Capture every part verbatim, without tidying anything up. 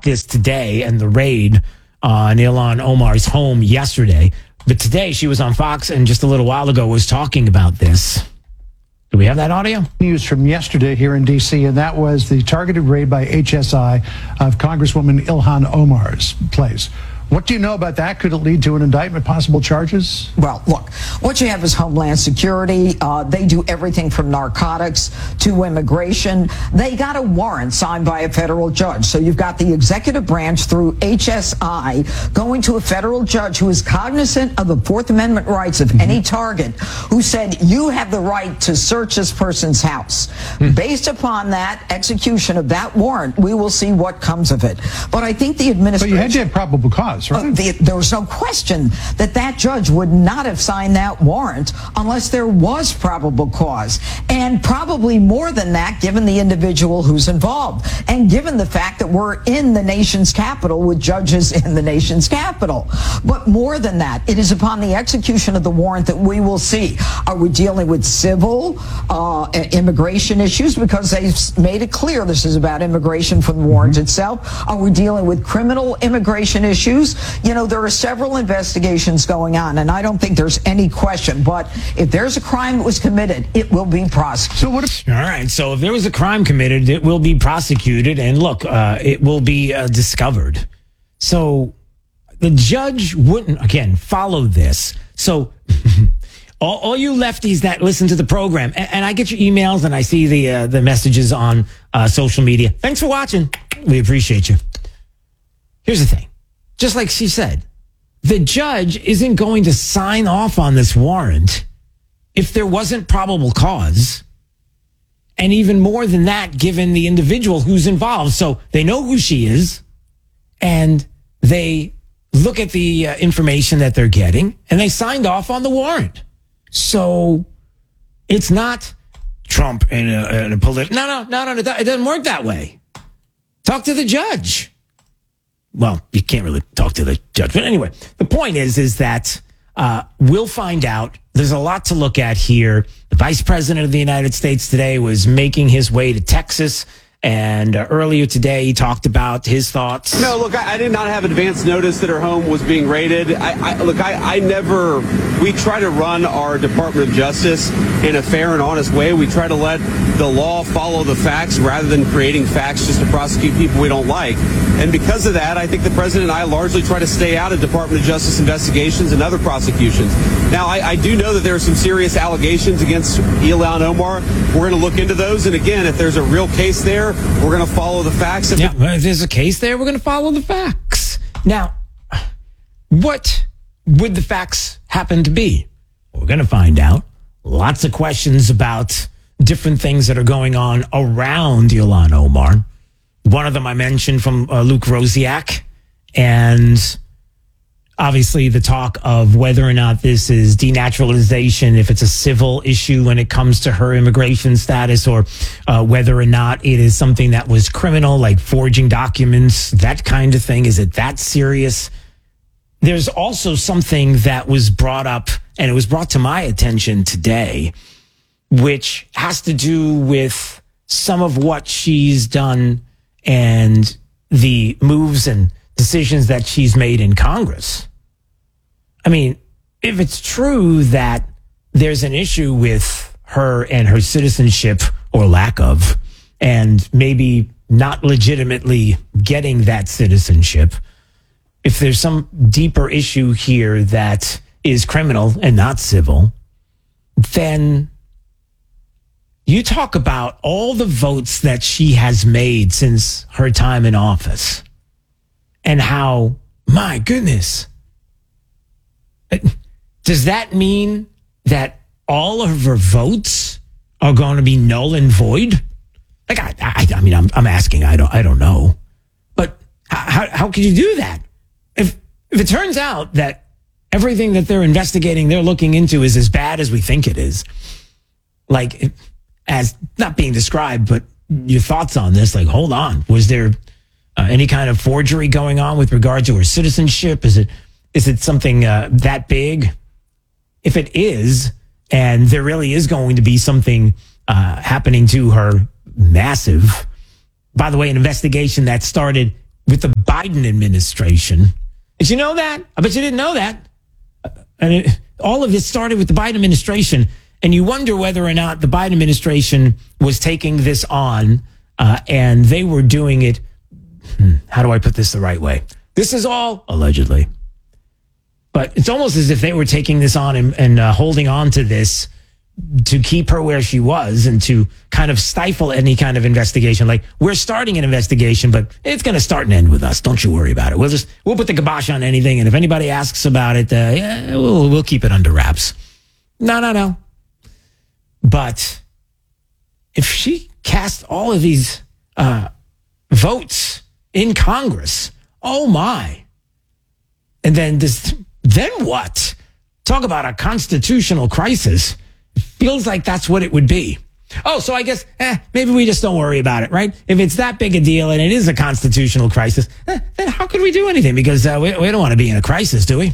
this today and the raid on Ilhan Omar's home yesterday. But today she was on Fox and just a little while ago was talking about this. Do we have that audio? News from yesterday here in D C, and that was the targeted raid by H S I of Congresswoman Ilhan Omar's place. What do you know about that? Could it lead to an indictment, possible charges? Well, look, what you have is Homeland Security. Uh, they do everything from narcotics to immigration. They got a warrant signed by a federal judge. So you've got the executive branch through H S I going to a federal judge who is cognizant of the Fourth Amendment rights of mm-hmm. any target, who said, you have the right to search this person's house. Mm-hmm. Based upon that execution of that warrant, we will see what comes of it. But I think the administration... But you had to have probable cause. Right? Uh, the, there was no question that that judge would not have signed that warrant unless there was probable cause. And probably more than that, given the individual who's involved. And given the fact that we're in the nation's capital with judges in the nation's capital. But more than that, it is upon the execution of the warrant that we will see. Are we dealing with civil uh, immigration issues? Because they've made it clear this is about immigration from the warrant itself. Are we dealing with criminal immigration issues? You know, there are several investigations going on, and I don't think there's any question. But if there's a crime that was committed, it will be prosecuted. So what if, all right, so if there was a crime committed, it will be prosecuted, and look, uh, it will be uh, discovered. So the judge wouldn't, again, follow this. So all, all you lefties that listen to the program, and, and I get your emails, and I see the, uh, the messages on uh, social media. Thanks for watching. We appreciate you. Here's the thing. Just like she said, the judge isn't going to sign off on this warrant if there wasn't probable cause. And even more than that, given the individual who's involved. So they know who she is, and they look at the uh, information that they're getting, and they signed off on the warrant. So it's not Trump in a, in a political... No, no, no, no, it doesn't work that way. Talk to the judge. Well, you can't really talk to the judge. But anyway, the point is, is that uh, we'll find out. There's a lot to look at here. The vice president of the United States today was making his way to Texas. And uh, earlier today, he talked about his thoughts. No, look, I, I did not have advance notice that her home was being raided. I, I look, I, I never, we try to run our Department of Justice in a fair and honest way. We try to let the law follow the facts rather than creating facts just to prosecute people we don't like. And because of that, I think the president and I largely try to stay out of Department of Justice investigations and other prosecutions. Now, I, I do know that there are some serious allegations against Ilhan Omar. We're going to look into those. And again, if there's a real case there, we're going to follow the facts. If, yeah, if there's a case there, we're going to follow the facts. Now, what would the facts happen to be? We're going to find out. Lots of questions about different things that are going on around Ilhan Omar. One of them I mentioned from uh, Luke Rosiak, and obviously the talk of whether or not this is denaturalization, if it's a civil issue when it comes to her immigration status, or uh, whether or not it is something that was criminal, like forging documents, that kind of thing. Is it that serious? There's also something that was brought up, and it was brought to my attention today, which has to do with some of what she's done and the moves and decisions that she's made in Congress. I mean, if it's true that there's an issue with her and her citizenship, or lack of, and maybe not legitimately getting that citizenship, if there's some deeper issue here that is criminal and not civil, then you talk about all the votes that she has made since her time in office, and how, my goodness, does that mean that all of her votes are going to be null and void? Like, I, I, I mean, I'm, I'm asking. I don't, I don't know, but how, how can you do that? If, if it turns out that everything that they're investigating, they're looking into, is as bad as we think it is, like, as not being described, but your thoughts on this, like, hold on, was there uh, any kind of forgery going on with regard to her citizenship? Is it, is it something uh, that big? If it is, and there really is going to be something uh, happening to her massive, by the way, an investigation that started with the Biden administration. Did you know that? I bet you didn't know that. And it, all of this started with the Biden administration. And you wonder whether or not the Biden administration was taking this on uh, and they were doing it. Hmm, how do I put this the right way? This is all allegedly. But it's almost as if they were taking this on and, and uh, holding on to this to keep her where she was and to kind of stifle any kind of investigation. Like, we're starting an investigation, but it's going to start and end with us. Don't you worry about it. We'll just, we'll put the kibosh on anything. And if anybody asks about it, uh, yeah, we'll, we'll keep it under wraps. No, no, no. But if she cast all of these uh, votes in Congress, oh my. And then this, then what? Talk about a constitutional crisis. It feels like that's what it would be. Oh, so I guess, eh, maybe we just don't worry about it, right? If it's that big a deal and it is a constitutional crisis, eh, then how could we do anything? Because uh, we, we don't want to be in a crisis, do we?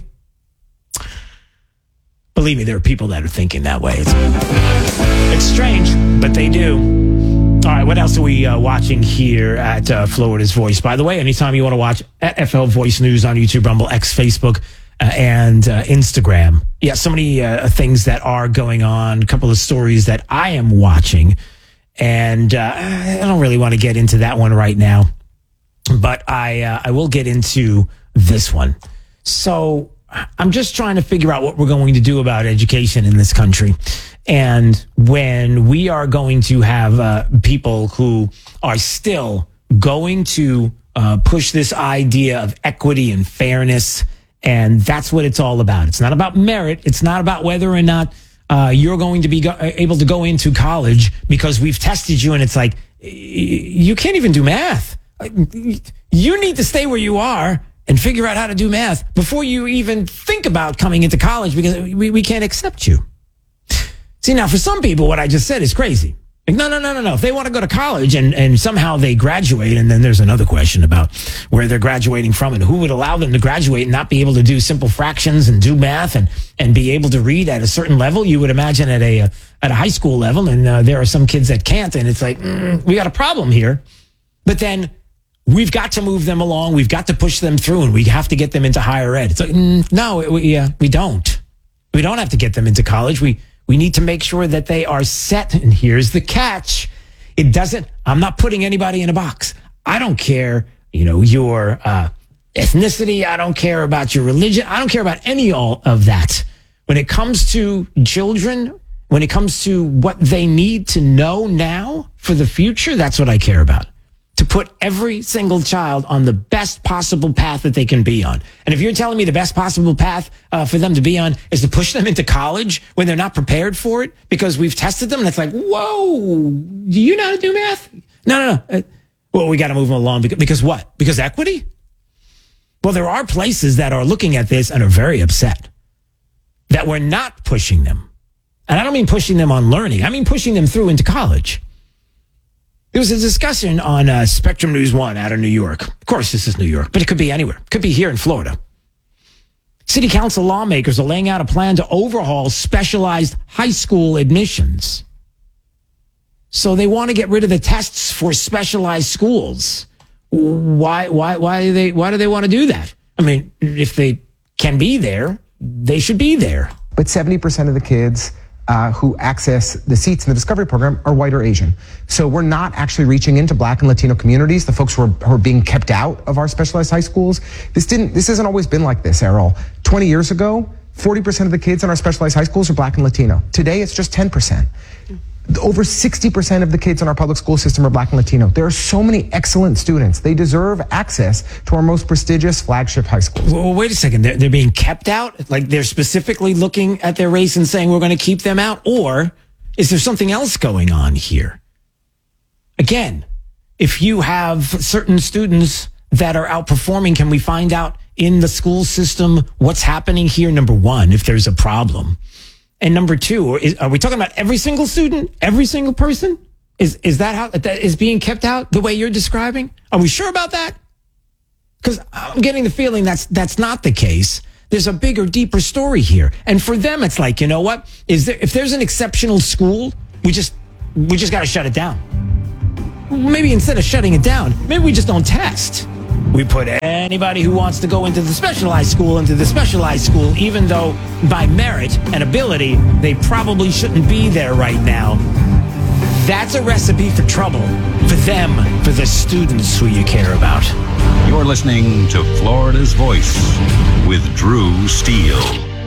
Believe me, there are people that are thinking that way. It's, it's strange, but they do. All right, what else are we uh, watching here at uh, Florida's Voice? By the way, anytime you want to watch at F L Voice News on YouTube, Rumble, X, Facebook, uh, and uh, Instagram. Yeah, so many uh, things that are going on, a couple of stories that I am watching. And uh, I don't really want to get into that one right now, but I uh, I will get into this one. So I'm just trying to figure out what we're going to do about education in this country. And when we are going to have uh, people who are still going to uh, push this idea of equity and fairness, and that's what it's all about. It's not about merit. It's not about whether or not uh, you're going to be go- able to go into college because we've tested you and it's like, you can't even do math. You need to stay where you are and figure out how to do math before you even think about coming into college because we, we can't accept you. See, now for some people, what I just said is crazy. Like, no, no, no, no, no. If they want to go to college and, and somehow they graduate, and then there's another question about where they're graduating from and who would allow them to graduate and not be able to do simple fractions and do math and, and be able to read at a certain level. You would imagine at a, at a high school level. And uh, there are some kids that can't. And it's like, mm, we got a problem here. But then we've got to move them along. We've got to push them through and we have to get them into higher ed. It's like, mm, no, it, we, yeah, we don't. We don't have to get them into college. We, We need to make sure that they are set. And here's the catch. It doesn't, I'm not putting anybody in a box. I don't care, you know, your uh, ethnicity. I don't care about your religion. I don't care about any all of that. When it comes to children, when it comes to what they need to know now for the future, that's what I care about. To put every single child on the best possible path that they can be on. And if you're telling me the best possible path uh, for them to be on is to push them into college when they're not prepared for it because we've tested them and it's like, whoa, do you know how to do math? No, no, no. Uh, well, we got to move them along because, because what? Because equity? Well, there are places that are looking at this and are very upset that we're not pushing them. And I don't mean pushing them on learning. I mean pushing them through into college. There was a discussion on uh, Spectrum News One out of New York. Of course, this is New York, but it could be anywhere. It could be here in Florida. City council lawmakers are laying out a plan to overhaul specialized high school admissions. So they want to get rid of the tests for specialized schools. Why? Why? Why do they? Why do they want to do that? I mean, if they can be there, they should be there. But seventy percent of the kids Uh, who access the seats in the Discovery program are white or Asian. So we're not actually reaching into Black and Latino communities, the folks who are, who are being kept out of our specialized high schools. This didn't, this hasn't always been like this, Errol. twenty years ago, forty percent of the kids in our specialized high schools are Black and Latino. Today, it's just ten percent. Over sixty percent of the kids in our public school system are Black and Latino. There are so many excellent students. They deserve access to our most prestigious flagship high schools. Well, wait a second. They're, they're being kept out? Like they're specifically looking at their race and saying we're going to keep them out? Or is there something else going on here? Again, if you have certain students that are outperforming, can we find out in the school system what's happening here? Number one, if there's a problem. And number two, is, are we talking about every single student, every single person? Is is that how that is being kept out the way you're describing? Are we sure about that? Because I'm getting the feeling that's that's not the case. There's a bigger, deeper story here. And for them, it's like, you know what? Is there if there's an exceptional school, we just we just got to shut it down. Maybe instead of shutting it down, maybe we just don't test. We put anybody who wants to go into the specialized school into the specialized school, even though by merit and ability, they probably shouldn't be there right now. That's a recipe for trouble. For them, for the students who you care about. You're listening to Florida's Voice with Drew Steele.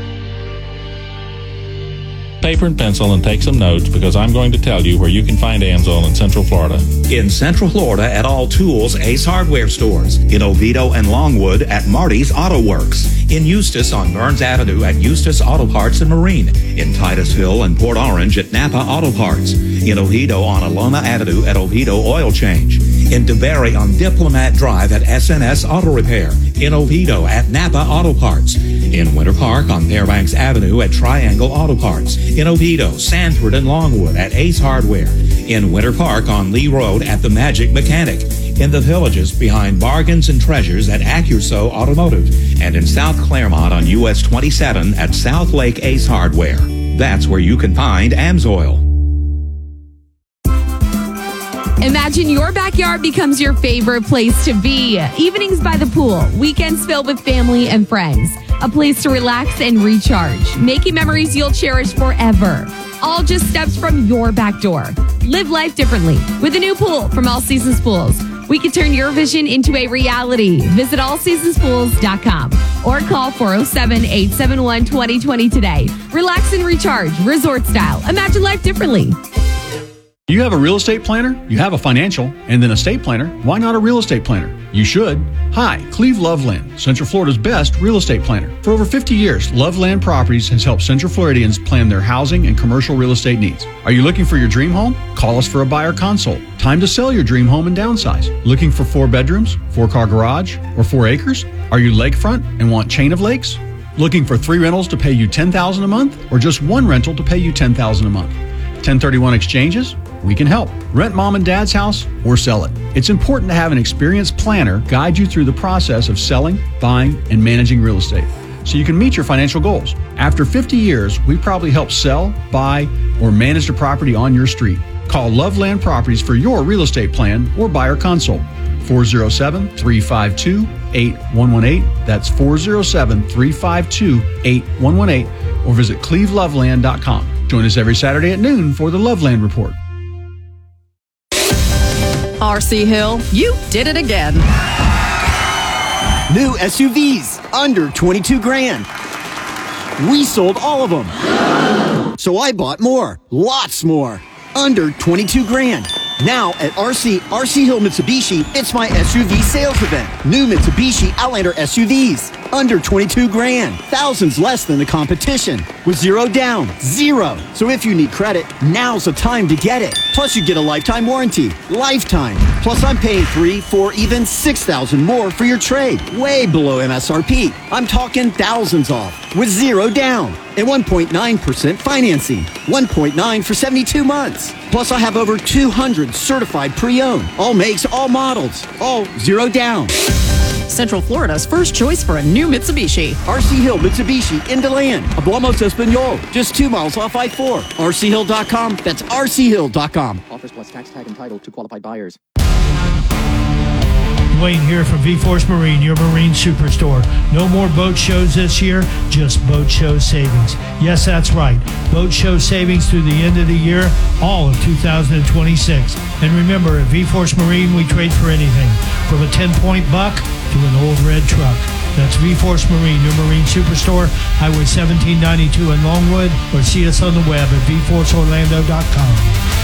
Paper and pencil and take some notes, because I'm going to tell you where you can find Amsoil in Central Florida. In Central Florida at all Tools Ace Hardware stores. In Oviedo and Longwood at Marty's Auto Works. In Eustis on Burns Avenue at Eustis Auto Parts and Marine. In Titusville and Port Orange at Napa Auto Parts. In Oviedo on Alona Avenue at Oviedo Oil Change. In DeBerry on Diplomat Drive at S N S Auto Repair. In Oviedo at Napa Auto Parts. In Winter Park on Fairbanks Avenue at Triangle Auto Parts. In Oviedo, Sanford, and Longwood at Ace Hardware. In Winter Park on Lee Road at The Magic Mechanic. In the Villages behind Bargains and Treasures at Accuso Automotive. And in South Claremont on U S twenty-seven at South Lake Ace Hardware. That's where you can find Amsoil. Imagine your backyard becomes your favorite place to be. Evenings by the pool, weekends filled with family and friends. A place to relax and recharge, making memories you'll cherish forever. All just steps from your back door. Live life differently with a new pool from All Seasons Pools. We can turn your vision into a reality. Visit all seasons pools dot com or call four oh seven, eight seven one, two oh two oh today. Relax and recharge, resort style. Imagine life differently. You have a real estate planner, you have a financial, and then a estate planner. Why not a real estate planner? You should. Hi, Cleve Loveland, Central Florida's best real estate planner. For over fifty years, Loveland Properties has helped Central Floridians plan their housing and commercial real estate needs. Are you looking for your dream home? Call us for a buyer consult. Time to sell your dream home and downsize. Looking for four bedrooms, four-car garage, or four acres? Are you lakefront and want chain of lakes? Looking for three rentals to pay you ten thousand dollars a month, or just one rental to pay you ten thousand dollars a month? ten thirty-one exchanges? We can help. Rent mom and dad's house or sell it. It's important to have an experienced planner guide you through the process of selling, buying, and managing real estate so you can meet your financial goals. After fifty years, we probably help sell, buy, or manage the property on your street. Call Loveland Properties for your real estate plan or buyer consult. four oh seven, three five two, eight one one eight. That's four oh seven, three five two, eight one one eight. Or visit cleve loveland dot com. Join us every Saturday at noon for the Loveland Report. R C Hill, you did it again. New S U Vs, under twenty-two grand. We sold all of them. So I bought more, lots more, under twenty-two grand. Now at R C, R C Hill Mitsubishi, it's my S U V sales event. New Mitsubishi Outlander S U Vs, under twenty-two grand. Thousands less than the competition. With zero down, zero. So if you need credit, now's the time to get it. Plus you get a lifetime warranty. Lifetime. Plus I'm paying three, four, even six thousand more for your trade. Way below M S R P. I'm talking thousands off. With zero down. And one point nine percent financing. one point nine for seventy-two months. Plus I have over two hundred certified pre-owned. All makes, all models. All zero down. Central Florida's first choice for a new Mitsubishi. R C Hill Mitsubishi in DeLand. Hablamos Espanol. Just two miles off I four. R C Hill dot com. That's R C Hill dot com. Offers plus tax tag and title to qualified buyers. Wayne here from V-Force Marine, your marine superstore. No more boat shows this year, just boat show savings. Yes, that's right. Boat show savings through the end of the year, all of two thousand twenty-six. And remember, at V-Force Marine, we trade for anything, from a ten-point buck to an old red truck. That's V-Force Marine, your marine superstore, Highway seventeen ninety-two in Longwood, or see us on the web at v force orlando dot com.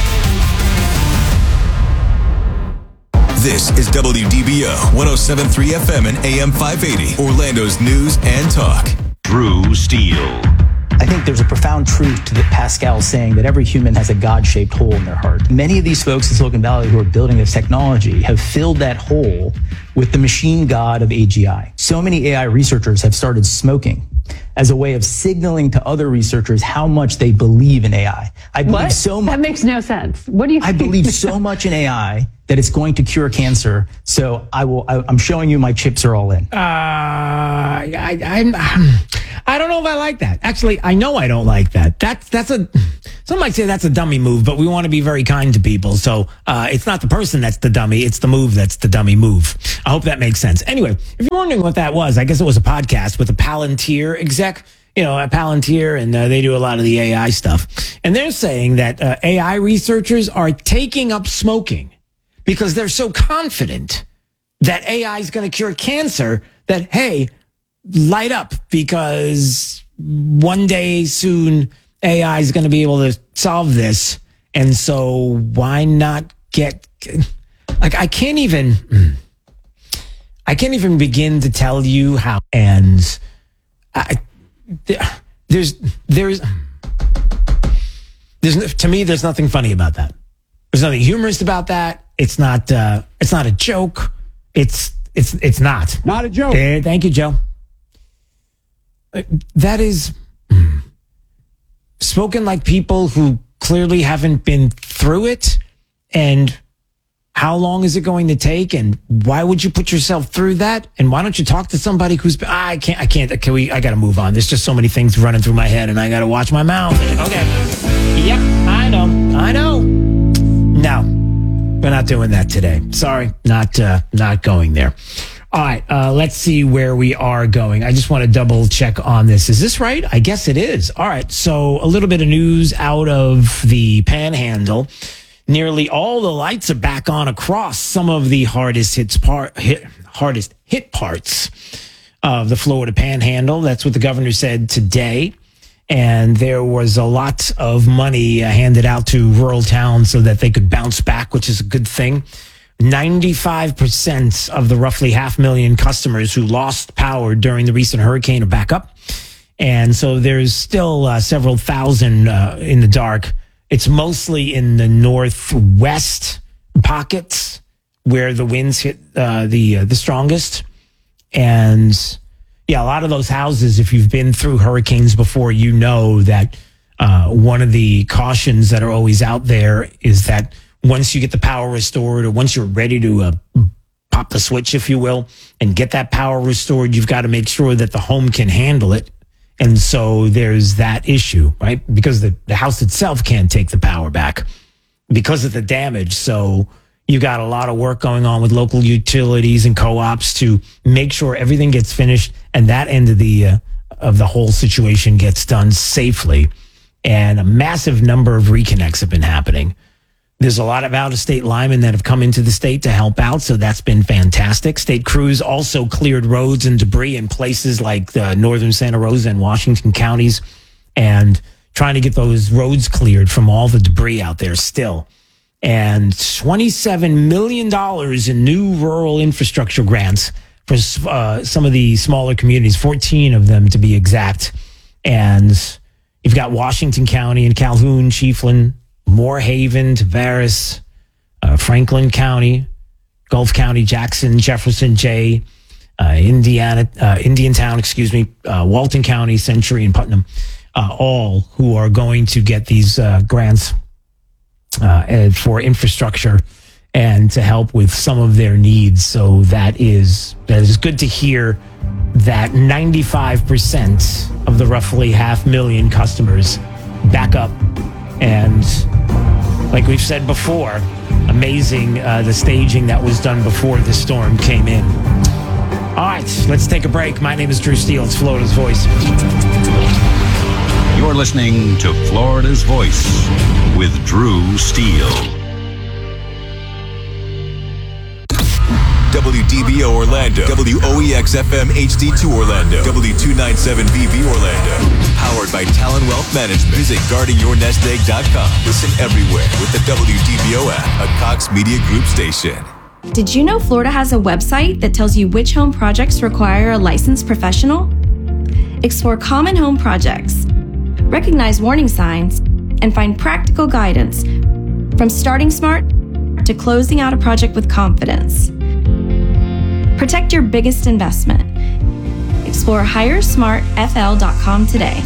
This is W D B O one oh seven point three F M and A M five eighty, Orlando's news and talk. Drew Steele. I think there's a profound truth to the Pascal saying that every human has a God-shaped hole in their heart. Many of these folks in Silicon Valley who are building this technology have filled that hole with the machine god of A G I. So many A I researchers have started smoking as a way of signaling to other researchers how much they believe in A I. I believe what? so much. That makes no sense. What do you I believe so much in A I that it's going to cure cancer. So I will, I, I'm showing you my chips are all in. Uh, I, I'm, I don't know if I like that. Actually, I know I don't like that. That's, that's a Some might say that's a dummy move, but we want to be very kind to people. So uh, it's not the person that's the dummy. It's the move that's the dummy move. I hope that makes sense. Anyway, if you're wondering what that was, I guess it was a podcast with a Palantir exec, you know, a Palantir, and uh, they do a lot of the A I stuff. And they're saying that uh, A I researchers are taking up smoking because they're so confident that A I is going to cure cancer that, hey, light up because one day soon A I is going to be able to solve this. And so why not get, like, I can't even, I can't even begin to tell you how, and I, there's, there's, there's, to me, there's nothing funny about that. There's nothing humorous about that. It's not, uh, it's not a joke. It's, it's, it's not. Not a joke. Eh, thank you, Joe. That is spoken like people who clearly haven't been through it. And how long is it going to take? And why would you put yourself through that? And why don't you talk to somebody who's been, I can't, I can't, can we, I got to move on. There's just so many things running through my head and I got to watch my mouth. Okay. Yep. I know. I know. No, we're not doing that today. Sorry. Not, uh, not going there. All right, uh, let's see where we are going. I just want to double check on this. Is this right? I guess it is. All right, so a little bit of news out of the Panhandle. Nearly all the lights are back on across some of the hardest hits part, hit, hardest hit parts of the Florida Panhandle. That's what the governor said today. And there was a lot of money uh, handed out to rural towns so that they could bounce back, which is a good thing. ninety-five percent of the roughly half million customers who lost power during the recent hurricane are back up. And so there's still uh, several thousand uh, in the dark. It's mostly in the northwest pockets where the winds hit uh, the uh, the strongest. And yeah, a lot of those houses, if you've been through hurricanes before, you know that uh, one of the cautions that are always out there is that once you get the power restored, or once you're ready to uh, pop the switch, if you will, and get that power restored, you've got to make sure that the home can handle it. And so there's that issue, right? Because the, the house itself can't take the power back because of the damage. So you got a lot of work going on with local utilities and co-ops to make sure everything gets finished and that end of the uh, of the whole situation gets done safely. And a massive number of reconnects have been happening. There's a lot of out-of-state linemen that have come into the state to help out, so that's been fantastic. State crews also cleared roads and debris in places like the northern Santa Rosa and Washington counties, and trying to get those roads cleared from all the debris out there still. And twenty-seven million dollars in new rural infrastructure grants for uh, some of the smaller communities, fourteen of them to be exact. And you've got Washington County and Calhoun, Chiefland, Moorhaven, Tavares, uh, Franklin County, Gulf County, Jackson, Jefferson, Jay, uh, Indiana, uh, Indiantown, excuse me, uh, Walton County, Century, and Putnam, uh, all who are going to get these uh, grants uh, for infrastructure and to help with some of their needs. So that is that is good to hear that ninety-five percent of the roughly half million customers back up. And like we've said before, amazing uh, the staging that was done before the storm came in. All right, let's take a break. My name is Drew Steele. It's Florida's Voice. You're listening to Florida's Voice with Drew Steele. W D B O Orlando, W O E X F M H D two Orlando, W two ninety-seven V V Orlando. Powered by Talon Wealth Management. Visit guarding your nest egg dot com. Listen everywhere with the W D B O app, a Cox Media Group station. Did you know Florida has a website that tells you which home projects require a licensed professional? Explore common home projects, recognize warning signs, and find practical guidance from starting smart to closing out a project with confidence. Protect your biggest investment. Explore hire smart F L dot com today.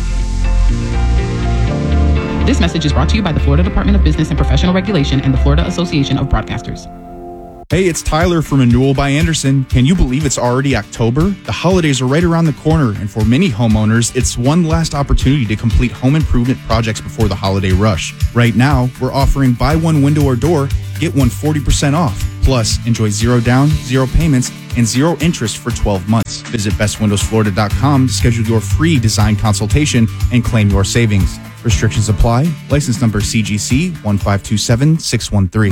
This message is brought to you by the Florida Department of Business and Professional Regulation and the Florida Association of Broadcasters. Hey, it's Tyler from Renewal by Anderson. Can you believe it's already October? The holidays are right around the corner, and for many homeowners, it's one last opportunity to complete home improvement projects before the holiday rush. Right now, we're offering buy one window or door, get one forty percent off. Plus, enjoy zero down, zero payments, and zero interest for twelve months. Visit best windows florida dot com to schedule your free design consultation and claim your savings. Restrictions apply. License number C G C one five two seven six one three.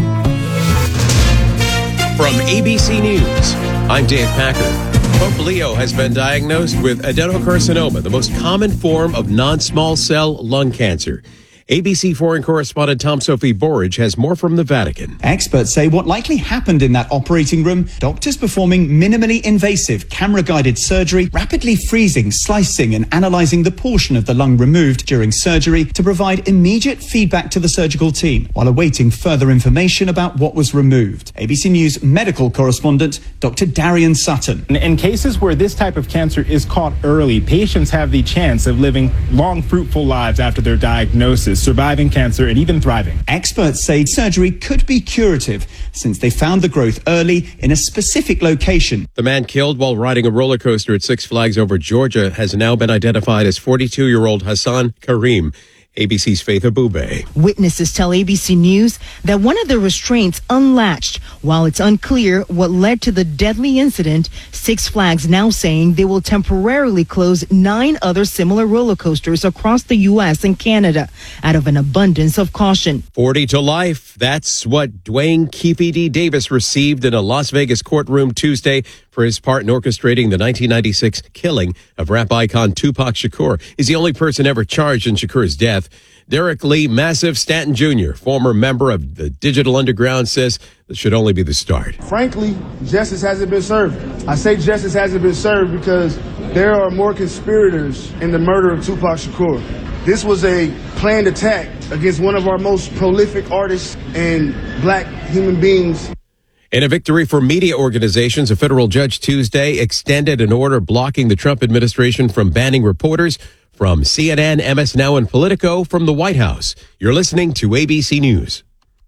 From A B C News, I'm Dave Packer. Pope Leo has been diagnosed with adenocarcinoma, the most common form of non-small cell lung cancer. A B C foreign correspondent Tom Sophie Borage has more from the Vatican. Experts say what likely happened in that operating room, doctors performing minimally invasive camera-guided surgery, rapidly freezing, slicing and analysing the portion of the lung removed during surgery to provide immediate feedback to the surgical team while awaiting further information about what was removed. A B C News medical correspondent Doctor Darian Sutton. In cases where this type of cancer is caught early, patients have the chance of living long, fruitful lives after their diagnosis, surviving cancer and even thriving. Experts say surgery could be curative since they found the growth early in a specific location. The man killed while riding a roller coaster at Six Flags over Georgia has now been identified as forty-two-year-old Hassan Karim. A B C's Faith Abube. Witnesses tell A B C News that one of the restraints unlatched. While it's unclear what led to the deadly incident, Six Flags now saying they will temporarily close nine other similar roller coasters across the U S and Canada out of an abundance of caution. forty to life. That's what Dwayne Keefe D. Davis received in a Las Vegas courtroom Tuesday for his part in orchestrating the nineteen ninety-six killing of rap icon Tupac Shakur. He's the only person ever charged in Shakur's death. Derek Lee Massive Stanton Junior, former member of the Digital Underground, says this should only be the start. Frankly, justice hasn't been served. I say justice hasn't been served because there are more conspirators in the murder of Tupac Shakur. This was a planned attack against one of our most prolific artists and black human beings. In a victory for media organizations, a federal judge Tuesday extended an order blocking the Trump administration from banning reporters from C N N, M S Now, and Politico from the White House. You're listening to A B C News.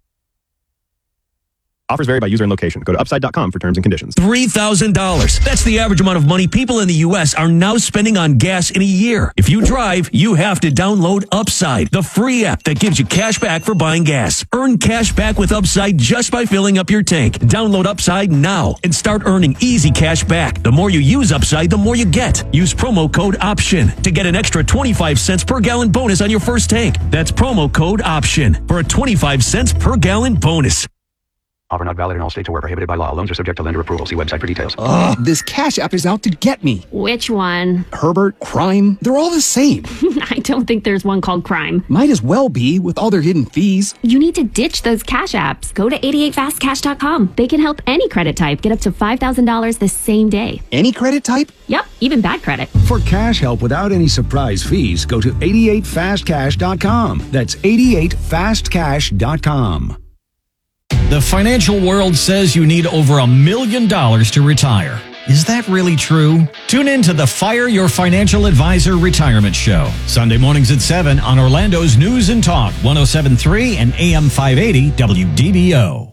Offers vary by user and location. Go to upside dot com for terms and conditions. three thousand dollars. That's the average amount of money people in the U S are now spending on gas in a year. If you drive, you have to download Upside, the free app that gives you cash back for buying gas. Earn cash back with Upside just by filling up your tank. Download Upside now and start earning easy cash back. The more you use Upside, the more you get. Use promo code OPTION to get an extra twenty-five cents per gallon bonus on your first tank. That's promo code OPTION for a twenty-five cents per gallon bonus. Offer not valid in all states or where prohibited by law. Loans are subject to lender approval. See website for details. Ugh, this Cash App is out to get me. Which one? Herbert, Crime, they're all the same. I don't think there's one called Crime. Might as well be with all their hidden fees. You need to ditch those Cash Apps. Go to eighty-eight fast cash dot com. They can help any credit type get up to five thousand dollars the same day. Any credit type? Yep, even bad credit. For cash help without any surprise fees, go to eighty-eight fast cash dot com. That's eighty-eight fast cash dot com. The financial world says you need over a million dollars to retire. Is that really true? Tune in to the Fire Your Financial Advisor Retirement Show. Sunday mornings at seven on Orlando's News and Talk, one oh seven point three and A M five eighty W D B O.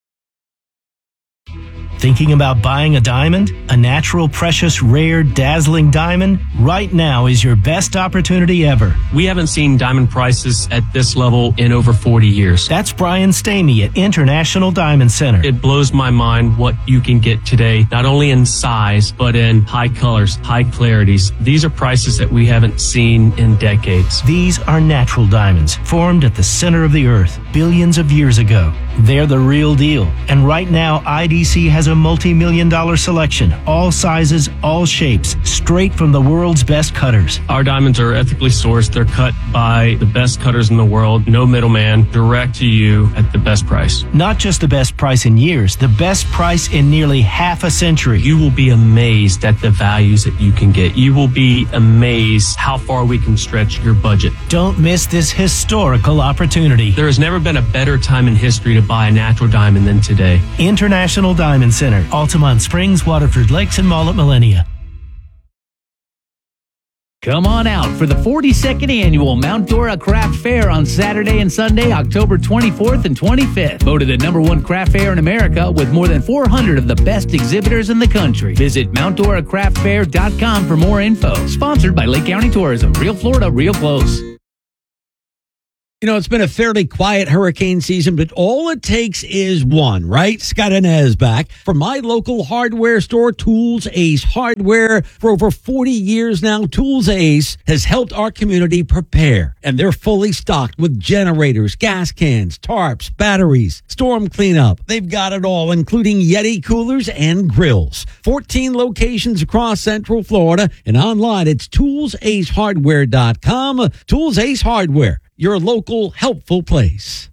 Thinking about buying a diamond? A natural, precious, rare, dazzling diamond? Right now is your best opportunity ever. We haven't seen diamond prices at this level in over forty years. That's Brian Stamey at International Diamond Center. It blows my mind what you can get today, not only in size, but in high colors, high clarities. These are prices that we haven't seen in decades. These are natural diamonds, formed at the center of the earth billions of years ago. They're the real deal. And right now, I D C has a multi-million dollar selection, all sizes, all shapes, straight from the world's best cutters. Our diamonds are ethically sourced. They're cut by the best cutters in the world. No middleman, direct to you at the best price. Not just the best price in years, the best price in nearly half a century. You will be amazed at the values that you can get. You will be amazed how far we can stretch your budget. Don't miss this historical opportunity. There has never been a better time in history to buy a natural diamond than today. International Diamond Center, Altamont Springs, Waterford Lakes, and Mall at Millennia. Come on out for the forty-second annual Mount Dora Craft Fair on Saturday and Sunday, October twenty-fourth and twenty-fifth. Voted the number one craft fair in America with more than four hundred of the best exhibitors in the country. Visit mount dora craft fair dot com for more info. Sponsored by Lake County Tourism. Real Florida, real close. You know, it's been a fairly quiet hurricane season, but all it takes is one, right? Scott Inez back from my local hardware store, Tools Ace Hardware. For over forty years now, Tools Ace has helped our community prepare, and they're fully stocked with generators, gas cans, tarps, batteries, storm cleanup. They've got it all, including Yeti coolers and grills. fourteen locations across Central Florida, and online it's tools ace hardware dot com. Tools Ace Hardware, your local helpful place.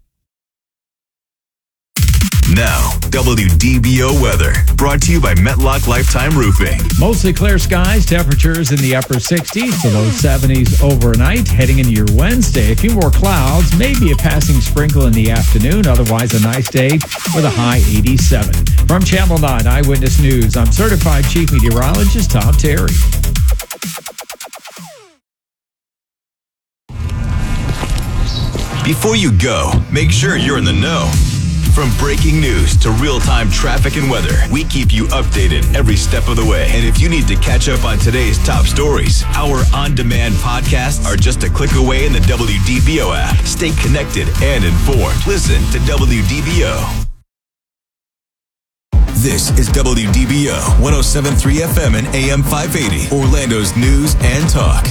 Now, W D B O weather, brought to you by Metlock Lifetime Roofing. Mostly clear skies, temperatures in the upper sixties to low seventies overnight. Heading into your Wednesday, a few more clouds, maybe a passing sprinkle in the afternoon. Otherwise, a nice day with a high eighty-seven. From Channel nine Eyewitness News, I'm certified chief meteorologist Tom Terry. Before you go, make sure you're in the know. From breaking news to real-time traffic and weather, we keep you updated every step of the way. And if you need to catch up on today's top stories, our on-demand podcasts are just a click away in the W D B O app. Stay connected and informed. Listen to W D B O. This is W D B O one oh seven point three F M and A M five eighty, Orlando's news and talk.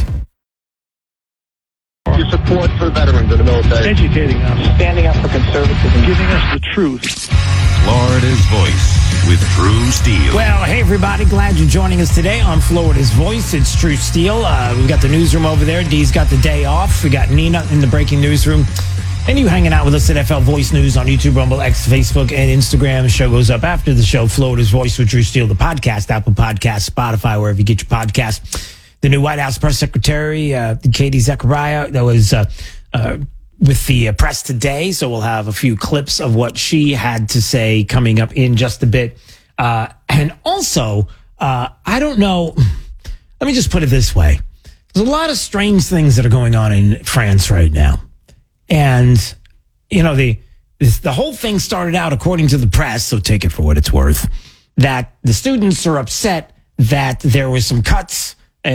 Your support for veterans in the military. Educating us. Standing up for conservatism. Giving us the truth. Florida's Voice with Drew Steele. Well, hey, everybody. Glad you're joining us today on Florida's Voice. It's Drew Steele. Uh, we've got the newsroom over there. Dee's got the day off. We got Nina in the breaking newsroom. And you hanging out with us at F L Voice News on YouTube, Rumble, X, Facebook, and Instagram. The show goes up after the show. Florida's Voice with Drew Steele, the podcast, Apple Podcasts, Spotify, wherever you get your podcasts. The new White House press secretary, uh, Katie Zechariah, that was uh, uh, with the uh, press today. So we'll have a few clips of what she had to say coming up in just a bit. Uh, and also, uh, I don't know. Let me just put it this way. There's a lot of strange things that are going on in France right now. And, you know, the the whole thing started out, according to the press, so take it for what it's worth, that the students are upset that there was some cuts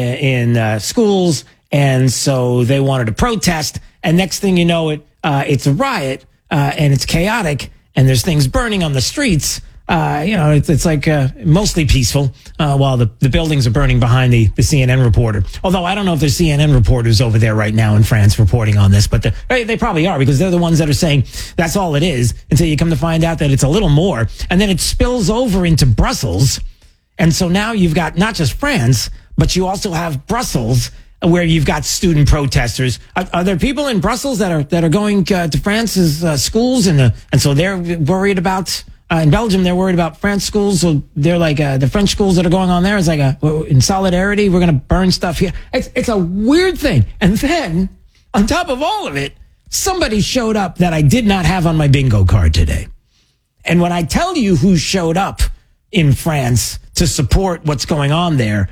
in uh, schools, and so they wanted to protest, and next thing you know it uh, it's a riot, uh, and it's chaotic, and there's things burning on the streets. Uh, you know, it's, it's like uh, mostly peaceful uh, while the, the buildings are burning behind the, the C N N reporter. Although I don't know if there's C N N reporters over there right now in France reporting on this, but the, they, they probably are, because they're the ones that are saying that's all it is, until you come to find out that it's a little more, and then it spills over into Brussels. And so now you've got not just France, but you also have Brussels, where you've got student protesters. Are, are there people in Brussels that are that are going uh, to France's uh, schools, and uh, and so they're worried about uh, in Belgium? They're worried about France schools, so they're like uh, the French schools that are going on there is like a in solidarity. We're going to burn stuff here. It's it's a weird thing. And then on top of all of it, somebody showed up that I did not have on my bingo card today. And when I tell you who showed up in France to support what's going on there,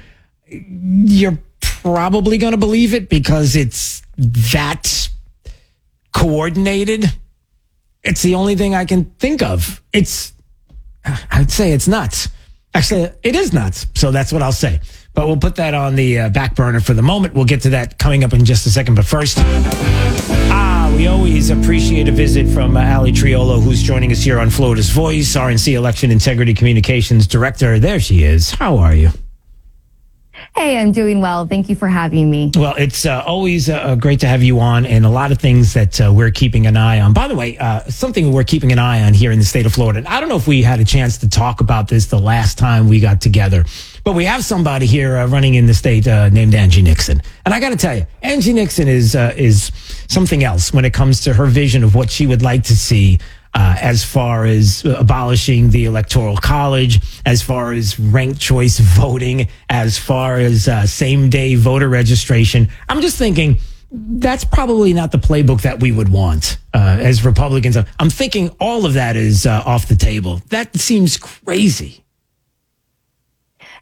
you're probably going to believe it, because it's that coordinated. It's the only thing I can think of. It's, I'd say it's nuts. Actually, it is nuts. So that's what I'll say. But we'll put that on the uh, back burner for the moment. We'll get to that coming up in just a second. But first, ah, we always appreciate a visit from uh, Ali Triolo, who's joining us here on Florida's Voice, R N C Election Integrity Communications Director. There she is. How are you? Hey, I'm doing well. Thank you for having me. Well, it's uh, always uh, great to have you on, and a lot of things that uh, we're keeping an eye on. By the way, uh, something we're keeping an eye on here in the state of Florida. And I don't know if we had a chance to talk about this the last time we got together, but we have somebody here uh, running in the state uh, named Angie Nixon. And I got to tell you, Angie Nixon is uh, is something else when it comes to her vision of what she would like to see Uh, as far as abolishing the Electoral College, as far as ranked choice voting, as far as uh, same-day voter registration. I'm just thinking that's probably not the playbook that we would want uh, as Republicans. I'm thinking all of that is uh, off the table. That seems crazy.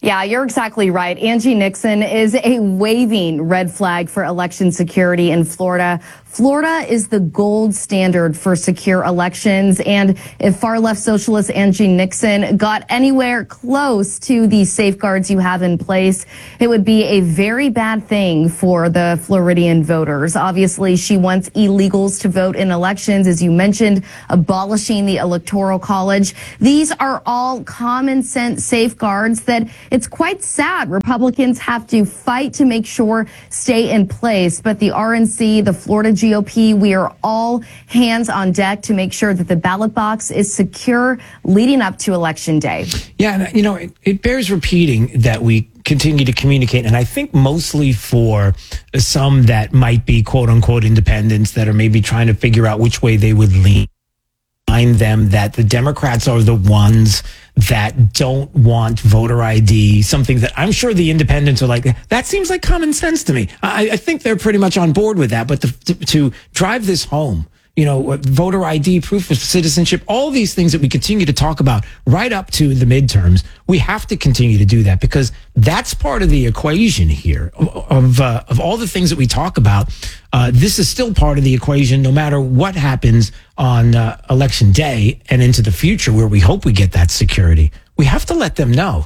Yeah, you're exactly right. Angie Nixon is a waving red flag for election security in Florida. Florida is the gold standard for secure elections. And if far-left socialist Angie Nixon got anywhere close to the safeguards you have in place, it would be a very bad thing for the Floridian voters. Obviously, she wants illegals to vote in elections, as you mentioned, abolishing the Electoral College. These are all common sense safeguards that it's quite sad Republicans have to fight to make sure stay in place. But the R N C, the Florida G O P, we are all hands on deck to make sure that the ballot box is secure leading up to Election Day. Yeah, and, you know, it, it bears repeating that we continue to communicate, and I think mostly for some that might be quote unquote independents that are maybe trying to figure out which way they would lean. Remind them that the Democrats are the ones that don't want voter I D, something that I'm sure the independents are like, that seems like common sense to me. I, I think they're pretty much on board with that. But to, to, to drive this home, you know, voter I D, proof of citizenship, all these things that we continue to talk about right up to the midterms, we have to continue to do that because that's part of the equation here of of, uh, of all the things that we talk about. Uh, this is still part of the equation, no matter what happens on uh, Election Day and into the future, where we hope we get that security. We have to let them know.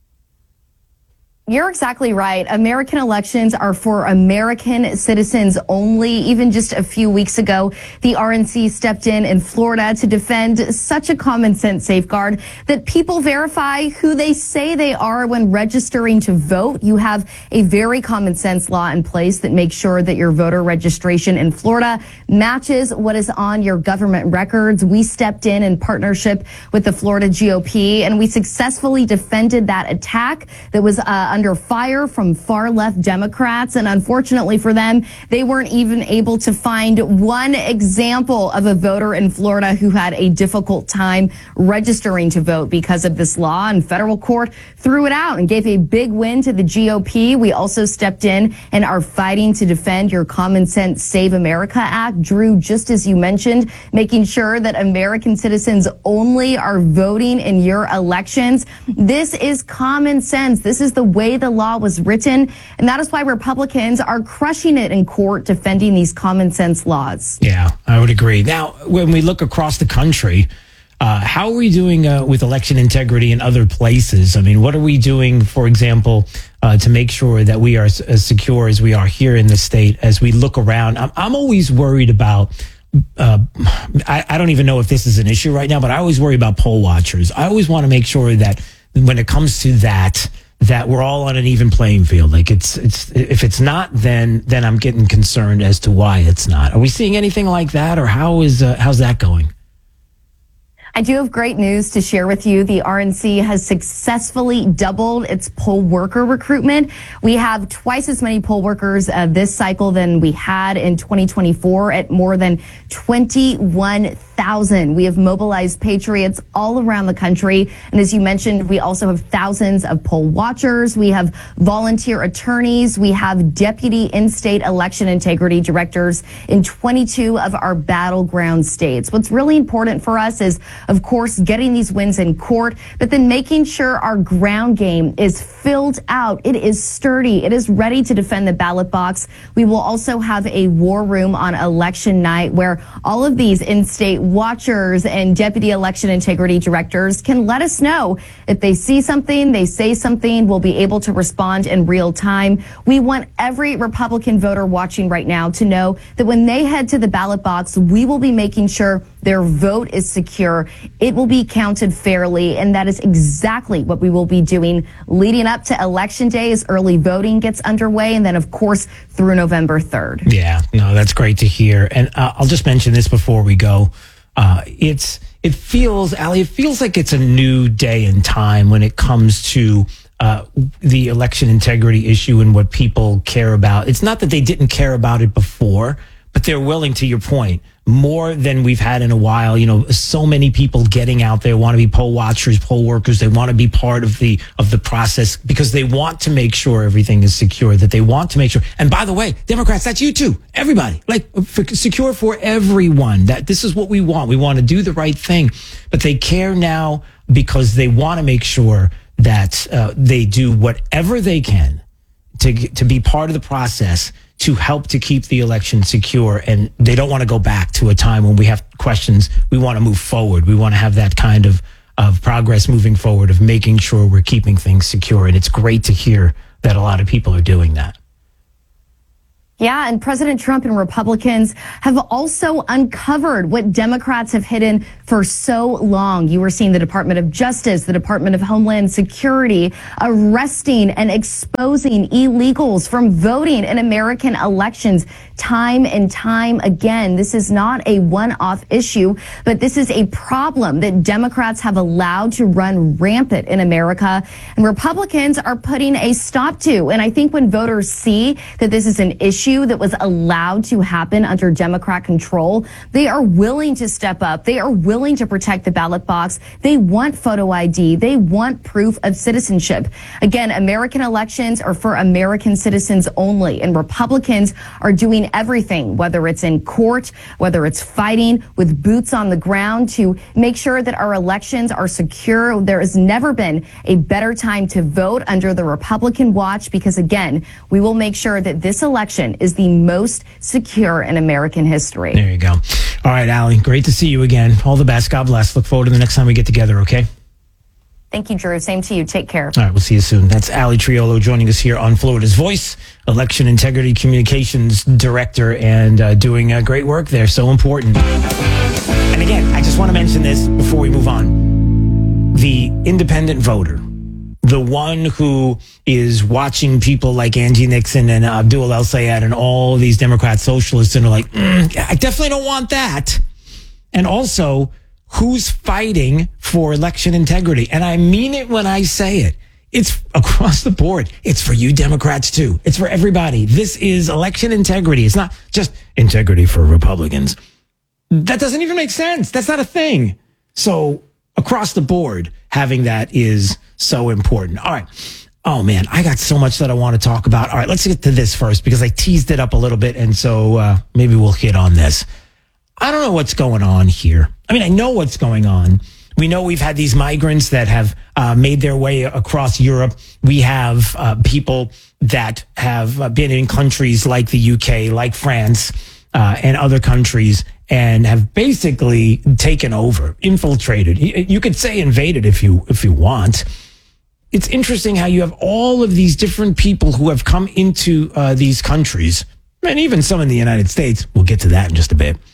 You're exactly right. American elections are for American citizens only. Even just a few weeks ago, the R N C stepped in in Florida to defend such a common sense safeguard that people verify who they say they are when registering to vote. You have a very common sense law in place that makes sure that your voter registration in Florida matches what is on your government records. We stepped in in partnership with the Florida G O P, and we successfully defended that attack that was uh, under fire from far-left Democrats. And unfortunately for them, they weren't even able to find one example of a voter in Florida who had a difficult time registering to vote because of this law. And federal court threw it out and gave a big win to the G O P. We also stepped in and are fighting to defend your Common Sense Save America Act. Drew, just as you mentioned, making sure that American citizens only are voting in your elections. This is common sense. This is the way the law was written, and that is why Republicans are crushing it in court defending these common sense laws. Yeah, I would agree. Now, when we look across the country, uh, how are we doing uh, with election integrity in other places? I mean, what are we doing, for example, uh, to make sure that we are as secure as we are here in the state as we look around? I'm, I'm always worried about Uh, I, I don't even know if this is an issue right now, but I always worry about poll watchers. I always want to make sure that when it comes to that, that we're all on an even playing field. Like it's, it's, if it's not, then, then I'm getting concerned as to why it's not. Are we seeing anything like that, or how is, uh, how's that going? I do have great news to share with you. The R N C has successfully doubled its poll worker recruitment. We have twice as many poll workers uh, this cycle than we had in twenty twenty-four at more than twenty-one thousand. We have mobilized patriots all around the country. And as you mentioned, we also have thousands of poll watchers. We have volunteer attorneys. We have deputy in-state election integrity directors in twenty-two of our battleground states. What's really important for us is, of course, getting these wins in court, but then making sure our ground game is filled out. It is sturdy. It is ready to defend the ballot box. We will also have a war room on election night where all of these in-state watchers and deputy election integrity directors can let us know if they see something, they say something, we'll be able to respond in real time. We want every Republican voter watching right now to know that when they head to the ballot box, we will be making sure their vote is secure. It will be counted fairly, and that is exactly what we will be doing leading up to Election Day as early voting gets underway, and then, of course, through November third. Yeah, no, that's great to hear. And uh, I'll just mention this before we go. Uh, it's it feels, Allie, it feels like it's a new day and time when it comes to uh, the election integrity issue and what people care about. It's not that they didn't care about it before, but they're willing, to your point, more than we've had in a while. You know, so many people getting out there want to be poll watchers, poll workers. They want to be part of the of the process because they want to make sure everything is secure, that they want to make sure. And by the way, Democrats, that's you too. Everybody, like for, secure for everyone. That this is what we want. We want to do the right thing, but they care now because they want to make sure that uh, they do whatever they can to to be part of the process to help to keep the election secure. And they don't want to go back to a time when we have questions. We want to move forward. We want to have that kind of, of progress moving forward, of making sure we're keeping things secure. And it's great to hear that a lot of people are doing that. Yeah, and President Trump and Republicans have also uncovered what Democrats have hidden for so long. You were seeing the Department of Justice, the Department of Homeland Security arresting and exposing illegals from voting in American elections time and time again. This is not a one-off issue, but this is a problem that Democrats have allowed to run rampant in America, and Republicans are putting a stop to. And I think when voters see that this is an issue that was allowed to happen under Democrat control, they are willing to step up. They are willing to protect the ballot box. They want photo I D. They want proof of citizenship. Again, American elections are for American citizens only, and Republicans are doing everything, whether it's in court, whether it's fighting with boots on the ground, to make sure that our elections are secure. There has never been a better time to vote under the Republican watch, because again, we will make sure that this election is the most secure in American history. There you go. All right, Allie, great to see you again. All the best. God bless. Look forward to the next time we get together, okay? Thank you, Drew. Same to you. Take care. All right, we'll see you soon. That's Allie Triolo joining us here on Florida's Voice, Election Integrity Communications Director, and uh, doing uh, great work there. So important. And again, I just want to mention this before we move on. The independent voter, the one who is watching people like Angie Nixon and Abdul El Sayed and all these Democrat socialists and are like, mm, I definitely don't want that. And also, who's fighting for election integrity? And I mean it when I say it. It's across the board. It's for you Democrats too. It's for everybody. This is election integrity. It's not just integrity for Republicans. That doesn't even make sense. That's not a thing. So across the board, having that is so important. All right. Oh, man, I got so much that I want to talk about. All right, let's get to this first because I teased it up a little bit, and so uh, maybe we'll hit on this. I don't know what's going on here. I mean, I know what's going on. We know we've had these migrants that have uh, made their way across Europe. We have uh, people that have uh, been in countries like the U K, like France, uh, and other countries, and have basically taken over, infiltrated. You could say invaded if you if you want. It's interesting how you have all of these different people who have come into uh, these countries, and even some in the United States. We'll get to that in just a bit.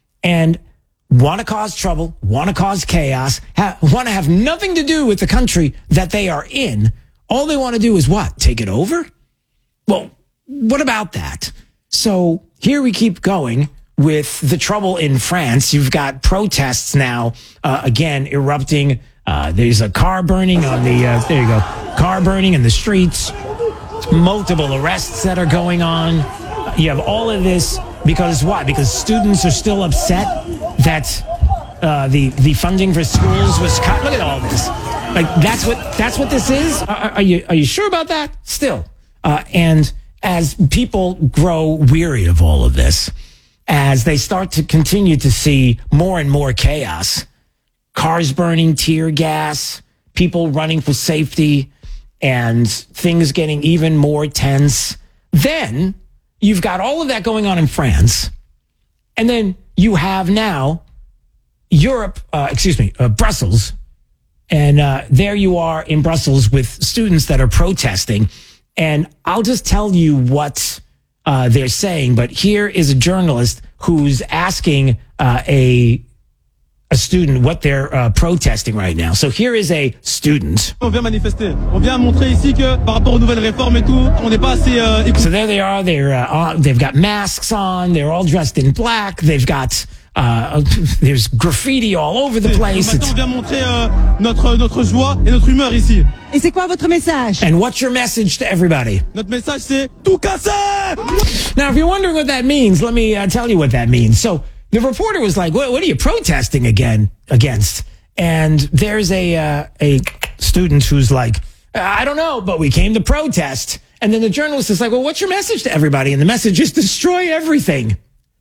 And want to cause trouble, want to cause chaos, ha- want to have nothing to do with the country that they are in. All they want to do is what? Take it over? Well, what about that? So here we keep going with the trouble in France. You've got protests now, uh, again, erupting. Uh, there's a car burning on the, uh, there you go, car burning in the streets, multiple arrests that are going on. You have all of this because what? Because students are still upset that uh, the the funding for schools was cut. Look at all this. Like that's what that's what this is. Are, are you are you sure about that? Still, uh, and as people grow weary of all of this, as they start to continue to see more and more chaos, cars burning, tear gas, people running for safety, and things getting even more tense, then you've got all of that going on in France. And then you have now Europe, uh, excuse me, uh, Brussels. And uh, there you are in Brussels with students that are protesting. And I'll just tell you what uh, they're saying. But here is a journalist who's asking uh, a a student what they're uh, protesting right now. So here is a student. On vient manifester. On vient montrer ici que par rapport aux nouvelles réformes et tout, on n'est pas assez euh, écoutés. So there they are. They're uh, they've got masks on. They're all dressed in black. They've got uh, there's graffiti all over the place. Maintenant, on vient montrer euh, notre notre joie et notre humeur ici. Et c'est quoi votre message? And what's your message to everybody? Notre message c'est tout casser. Now, if you're wondering what that means, let me uh, tell you what that means. So the reporter was like, what, what are you protesting again against? And there's a uh, a student who's like, I don't know, but we came to protest. And then the journalist is like, well, what's your message to everybody? And the message is destroy everything.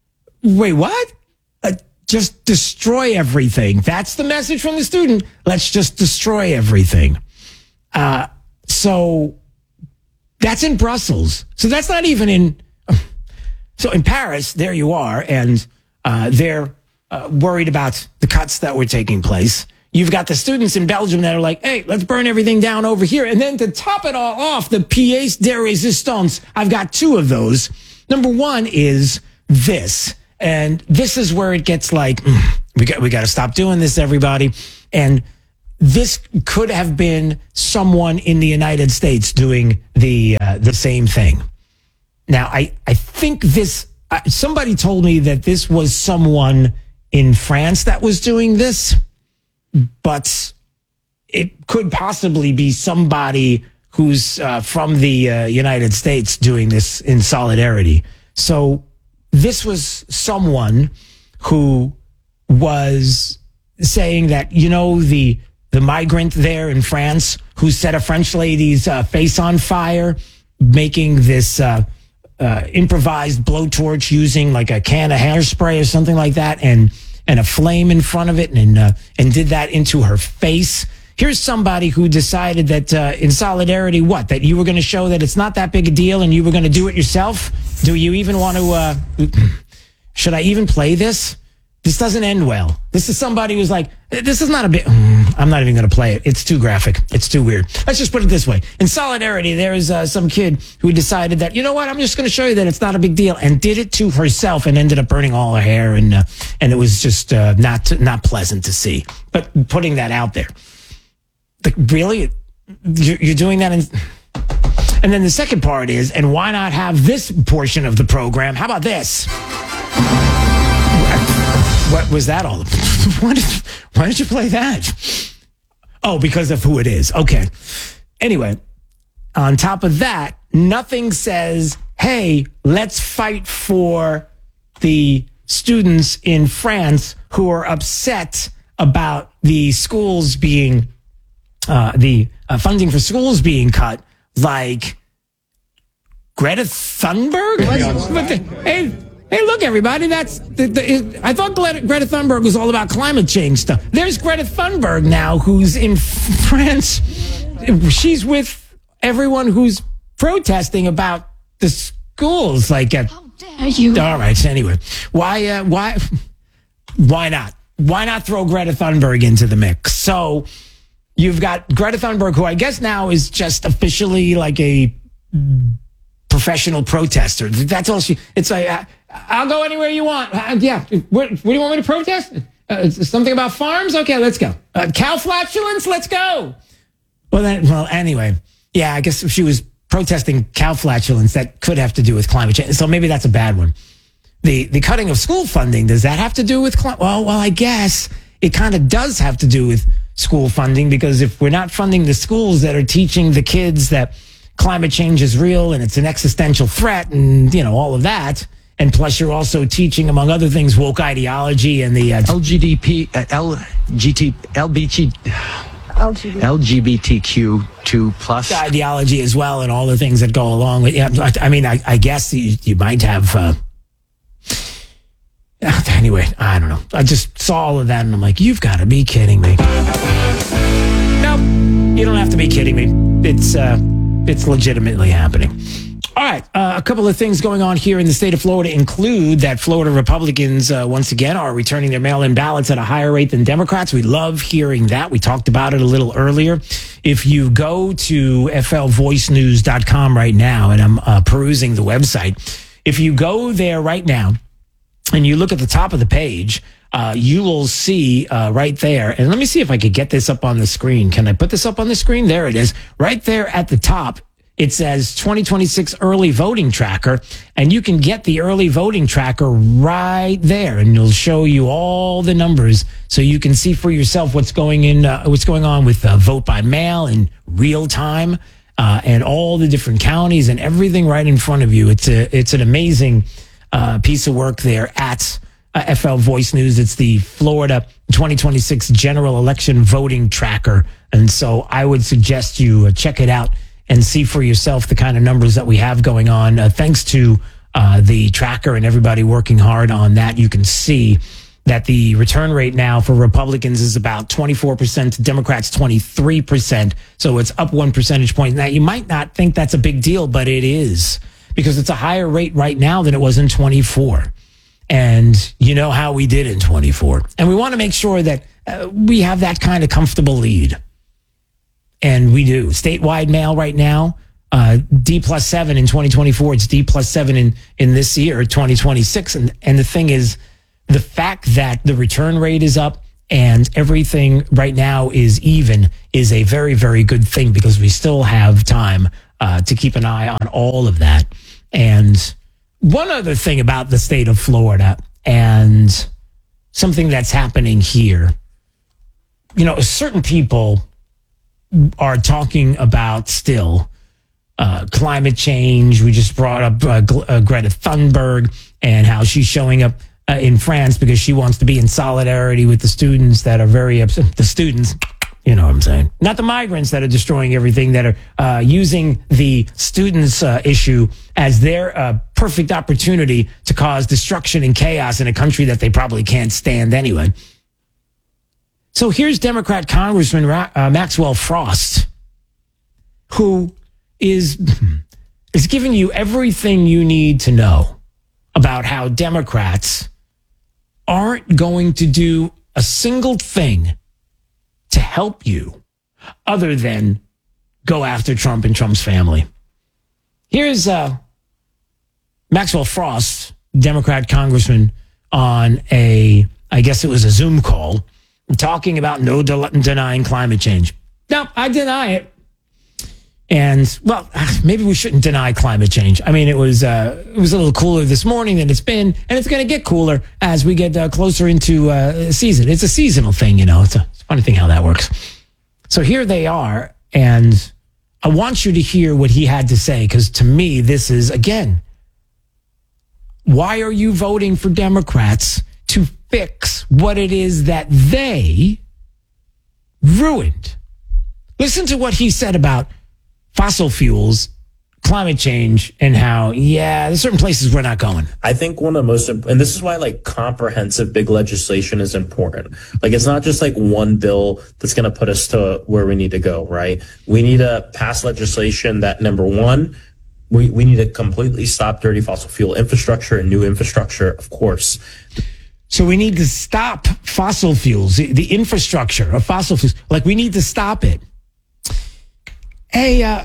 Wait, what? Uh, just destroy everything. That's the message from the student. Let's just destroy everything. Uh, so that's in Brussels. So that's not even in. So in Paris, there you are, and uh, they're uh, worried about the cuts that were taking place. You've got the students in Belgium that are like, hey, let's burn everything down over here. And then to top it all off, the pièce de résistance. I've got two of those. Number one is this. And this is where it gets like, mm, we got we got to stop doing this, everybody. And this could have been someone in the United States doing the uh, the same thing. Now, I, I think this, uh, somebody told me that this was someone in France that was doing this, but it could possibly be somebody who's uh, from the uh, United States doing this in solidarity. So this was someone who was saying that, you know, the the migrant there in France who set a French lady's uh, face on fire, making this uh, uh, improvised blowtorch using like a can of hairspray or something like that, and and a flame in front of it, and uh, and did that into her face. Here's somebody who decided that uh, in solidarity, what, that you were going to show that it's not that big a deal and you were going to do it yourself? Do you even want to, uh, should I even play this? This doesn't end well. This is somebody who's like, this is not a bit, I'm not even going to play it. It's too graphic. It's too weird. Let's just put it this way. In solidarity, there is uh, some kid who decided that, you know what, I'm just going to show you that it's not a big deal, and did it to herself and ended up burning all her hair, and uh, and it was just uh, not not pleasant to see. But putting that out there. Like, really? You're doing that? In... And then the second part is, and why not have this portion of the program? How about this? What was that all about? Why did, why did you play that? Oh, because of who it is. Okay. Anyway, on top of that, nothing says, hey, let's fight for the students in France who are upset about the schools being Uh, the uh, funding for schools being cut, like Greta Thunberg. But the, hey, hey, look, everybody! That's the, the, I thought Greta, Greta Thunberg was all about climate change stuff. There's Greta Thunberg now, who's in France. She's with everyone who's protesting about the schools. Like, uh, how dare you? All right. So anyway, why, uh, why, why not? Why not throw Greta Thunberg into the mix? So. You've got Greta Thunberg, who I guess now is just officially like a professional protester. That's all she, it's like, uh, I'll go anywhere you want. Uh, yeah. What, what do you want me to protest? Uh, something about farms? Okay, let's go. Uh, cow flatulence? Let's go. Well, then, well, anyway. Yeah, I guess if she was protesting cow flatulence, that could have to do with climate change. So maybe that's a bad one. The, the cutting of school funding, does that have to do with climate? Well, well, I guess it kind of does have to do with school funding, because if we're not funding the schools that are teaching the kids that climate change is real and it's an existential threat and, you know, all of that, and plus you're also teaching, among other things, woke ideology and the uh, L G D P, uh, L G T, L B T, L G B T Q two plus ideology as well, and all the things that go along with it. Yeah, I mean, I, I guess you, you might have... Uh, Anyway, I don't know. I just saw all of that and I'm like, you've got to be kidding me. Nope, you don't have to be kidding me. It's uh, it's legitimately happening. All right, uh, a couple of things going on here in the state of Florida include that Florida Republicans, uh, once again, are returning their mail-in ballots at a higher rate than Democrats. We love hearing that. We talked about it a little earlier. If you go to F L voice news dot com right now, and I'm uh, perusing the website, if you go there right now, and you look at the top of the page, uh, you will see uh, right there. And let me see if I could get this up on the screen. Can I put this up on the screen? There it is. Right there at the top, it says twenty twenty-six Early Voting Tracker. And you can get the Early Voting Tracker right there. And it'll show you all the numbers so you can see for yourself what's going in, uh, what's going on with uh, vote by mail in real time, uh, and all the different counties and everything right in front of you. It's a, it's an amazing Uh, piece of work there at uh, F L Voice News. It's the Florida twenty twenty-six General Election Voting Tracker. And so I would suggest you uh, check it out and see for yourself the kind of numbers that we have going on. Uh, thanks to uh, the tracker and everybody working hard on that, you can see that the return rate now for Republicans is about twenty-four percent, Democrats twenty-three percent. So it's up one percentage point. Now, you might not think that's a big deal, but it is, because it's a higher rate right now than it was in twenty-four. And you know how we did in twenty-four. And we want to make sure that uh, we have that kind of comfortable lead. And we do. Statewide mail right now, uh, D plus seven in twenty twenty-four. It's D plus seven in, in this year, twenty twenty-six. And, and the thing is, the fact that the return rate is up and everything right now is even is a very, very good thing, because we still have time uh, to keep an eye on all of that. And one other thing about the state of Florida and something that's happening here, you know, certain people are talking about still uh, climate change. We just brought up uh, G- uh, Greta Thunberg and how she's showing up uh, in France because she wants to be in solidarity with the students that are very upset. The students, you know what I'm saying? Not the migrants that are destroying everything, that are uh, using the students' uh, issue as their uh, perfect opportunity to cause destruction and chaos in a country that they probably can't stand anyway. So here's Democrat Congressman Ra- uh, Maxwell Frost, who is, is giving you everything you need to know about how Democrats aren't going to do a single thing to help you other than go after Trump and Trump's family. Here's uh, Maxwell Frost, Democrat congressman, on a, I guess it was a Zoom call, talking about no de- denying climate change. No, I deny it. And, well, maybe we shouldn't deny climate change. I mean, it was uh, it was a little cooler this morning than it's been, and it's going to get cooler as we get uh, closer into uh, season. It's a seasonal thing, you know. It's a, it's a funny thing how that works. So here they are, and I want you to hear what he had to say, because to me, this is, again, why are you voting for Democrats to fix what it is that they ruined? Listen to what he said about fossil fuels, climate change, and how, yeah, there's certain places we're not going. I think one of the most, and this is why like comprehensive big legislation is important. Like, it's not just like one bill that's going to put us to where we need to go, right? We need to pass legislation that, number one, we, we need to completely stop dirty fossil fuel infrastructure and new infrastructure, of course. So we need to stop fossil fuels, the, the infrastructure of fossil fuels. Like, we need to stop it. Hey, uh,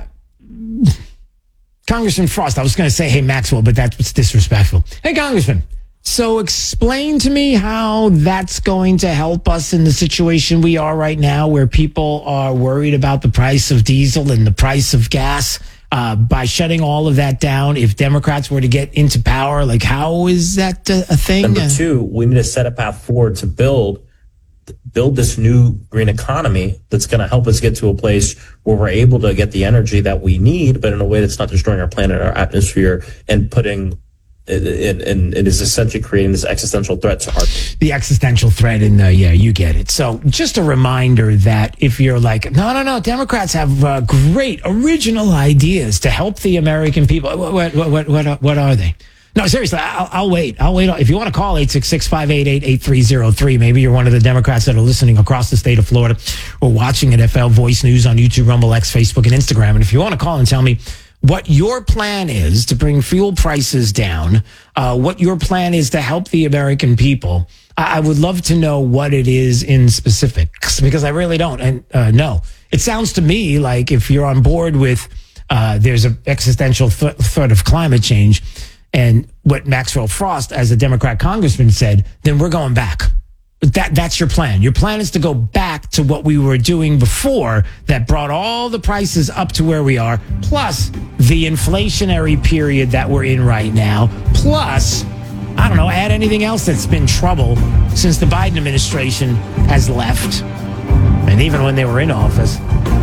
Congressman Frost, I was going to say, hey, Maxwell, but that's disrespectful. Hey, Congressman, so explain to me how that's going to help us in the situation we are right now, where people are worried about the price of diesel and the price of gas, uh, by shutting all of that down. If Democrats were to get into power, like, how is that a, a thing? Number two, we need to set a path forward to build build this new green economy that's going to help us get to a place where we're able to get the energy that we need, but in a way that's not destroying our planet, our atmosphere, and putting and it is essentially creating this existential threat to our the existential threat. And uh, yeah, you get it. So just a reminder that if you're like, no, no, no, Democrats have uh, great original ideas to help the American people. What, what, what, what, what are they? No, seriously, I'll, I'll wait. I'll wait. If you want to call eight six six, five eight eight, eight three zero three, maybe you're one of the Democrats that are listening across the state of Florida or watching at F L Voice News on YouTube, Rumble, X, Facebook, and Instagram. And if you want to call and tell me what your plan is to bring fuel prices down, uh, what your plan is to help the American people, I, I would love to know what it is in specifics, because I really don't and uh, know. It sounds to me like if you're on board with uh, there's an existential th- threat of climate change, and what Maxwell Frost, as a Democrat congressman, said, then we're going back. That That's your plan. Your plan is to go back to what we were doing before that brought all the prices up to where we are, plus the inflationary period that we're in right now, plus, I don't know, add anything else that's been trouble since the Biden administration has left, and even when they were in office.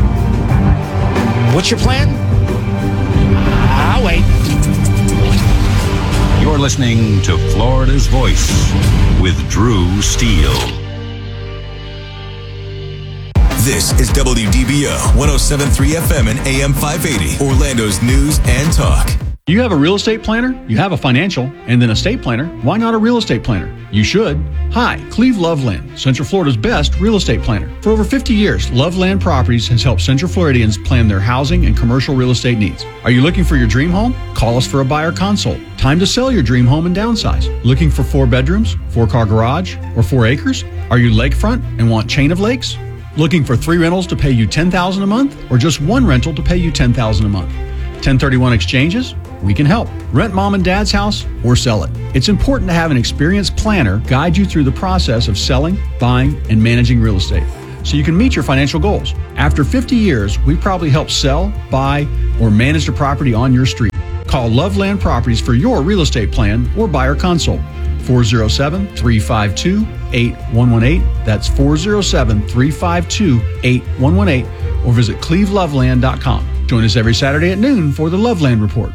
What's your plan? I'll wait. You're listening to Florida's Voice with Drew Steele. This is W D B O one oh seven point three F M and A M five eighty, Orlando's news and talk. You have a real estate planner, you have a financial, and then a estate planner. Why not a real estate planner? You should. Hi, Cleve Loveland, Central Florida's best real estate planner. For over fifty years, Loveland Properties has helped Central Floridians plan their housing and commercial real estate needs. Are you looking for your dream home? Call us for a buyer consult. Time to sell your dream home and downsize. Looking for four bedrooms, four-car garage, or four acres? Are you lakefront and want chain of lakes? Looking for three rentals to pay you ten thousand dollars a month, or just one rental to pay you ten thousand dollars a month? ten thirty-one exchanges? We can help. Rent mom and dad's house or sell it. It's important to have an experienced planner guide you through the process of selling, buying, and managing real estate so you can meet your financial goals. After fifty years, we probably helped sell, buy, or manage the property on your street. Call Loveland Properties for your real estate plan or buyer consult. four oh seven, three five two, eight one one eight. That's four oh seven, three five two, eight one one eight. Or visit cleve loveland dot com. Join us every Saturday at noon for the Loveland Report.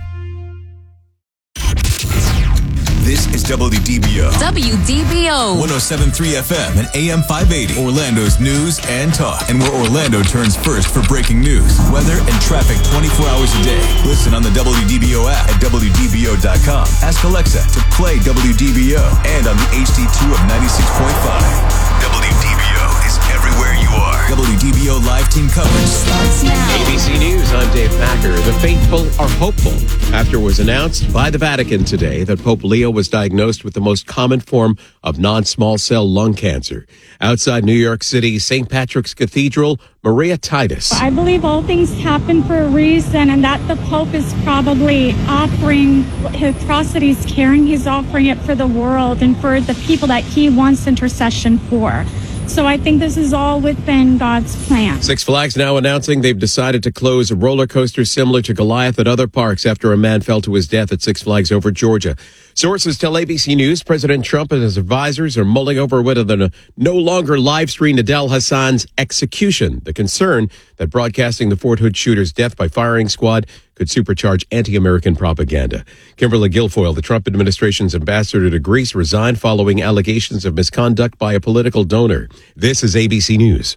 This is W D B O. W D B O. one oh seven point three F M and A M five eighty. Orlando's news and talk. And where Orlando turns first for breaking news, weather, and traffic twenty-four hours a day. Listen on the W D B O app at W D B O dot com. Ask Alexa to play W D B O and on the H D two of ninety-six point five. W D B O is everywhere you are. W D B O live team coverage starts now. A B C News, I'm Dave Packer. The faithful are hopeful after it was announced by the Vatican today that Pope Leo was diagnosed with the most common form of non-small cell lung cancer. Outside New York City, Saint Patrick's Cathedral, Maria Titus. I believe all things happen for a reason, and that the Pope is probably offering his atrocities, caring. He's offering it for the world and for the people that he wants intercession for. So I think this is all within God's plan. Six Flags now announcing they've decided to close a roller coaster similar to Goliath at other parks after a man fell to his death at Six Flags Over Georgia. Sources tell A B C News President Trump and his advisors are mulling over whether to no longer live stream Adel Hassan's execution. The concern that broadcasting the Fort Hood shooter's death by firing squad could supercharge anti-American propaganda. Kimberly Guilfoyle, the Trump administration's ambassador to Greece, resigned following allegations of misconduct by a political donor. This is A B C News.